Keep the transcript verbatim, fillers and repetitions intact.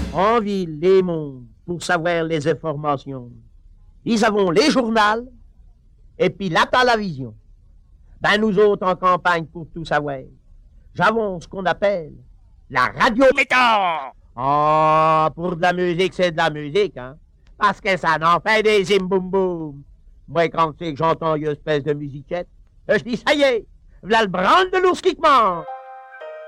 En ville, les mondes, pour savoir les informations. Ils avons les journaux et puis la télévision. Ben nous autres en campagne pour tout savoir. J'avons ce qu'on appelle la radio météo. Ah, pour de la musique, c'est de la musique, hein. Parce que ça n'en fait des zimboum-boum. Moi, quand c'est que j'entends une espèce de musiquette, je dis, ça y est, voilà le branle de l'ours qui commande.